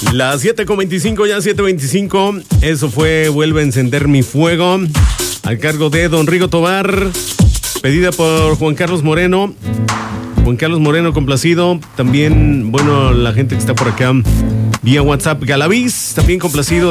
Las 7:25, ya 7:25. Eso fue Vuelve a encender mi fuego, al cargo de Don Rigo Tobar, pedida por Juan Carlos Moreno. Juan Carlos Moreno complacido. También, bueno, la gente que está por acá vía WhatsApp, Galaviz, también complacido.